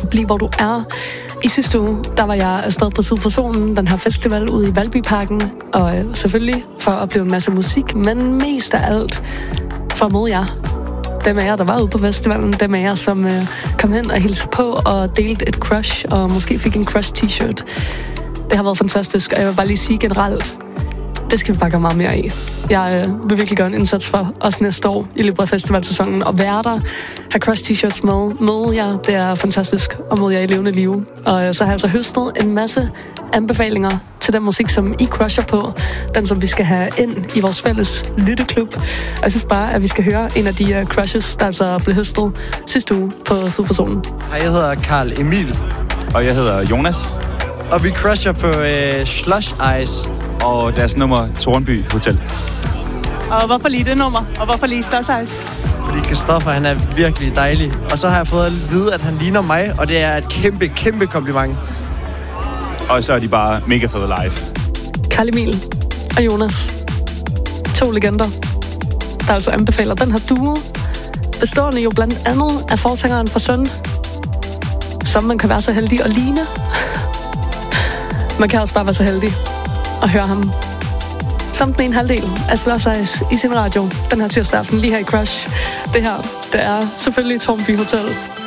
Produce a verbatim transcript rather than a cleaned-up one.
Bliv hvor du er. I sidste uge, der var jeg afsted på Syd for Solen, den her festival ude i Valbyparken, og øh, selvfølgelig for at opleve en masse musik, men mest af alt for at møde jer. Dem af jer, der var ude på festivalen, dem af jer, som øh, kom hen og hilste på og delte et crush, og måske fik en crush t-shirt. Det har været fantastisk, og jeg vil bare lige sige generelt, det skal vi bare gøre meget mere i. Jeg øh, vil virkelig gøre en indsats for os næste år i løbet af festivalsæsonen, og være der, have crush t-shirts med, møde jer, det er fantastisk at møde jer i levende liv. Og øh, så har jeg altså høstet en masse anbefalinger til den musik, som I crusher på, den som vi skal have ind i vores fælles lytteklub. Og jeg synes bare, at vi skal høre en af de uh, crushes, der altså blev høstet sidste uge på Syd for Solen. Hej, jeg hedder Karl Emil. Og jeg hedder Jonas. Og vi crusher på øh, Slush Ice. Og deres nummer Tornby Hotel. Og hvorfor lige det nummer? Og hvorfor lige Slush Ice? Fordi Christoffer, han er virkelig dejlig. Og så har jeg fået at vide, at han ligner mig, og det er et kæmpe, kæmpe kompliment. Og så er de bare mega fede live. Karl Emil og Jonas. To legender, der altså anbefaler den her duo. Bestående jo blandt andet af forsangeren fra Søn, som man kan være så heldig at ligne. Man kan også bare være så heldig at høre ham som den ene halvdel af Slush Ice i sin radio den her tirsdag aften lige her i Crush. Det her, det er selvfølgelig Tornby Hotel.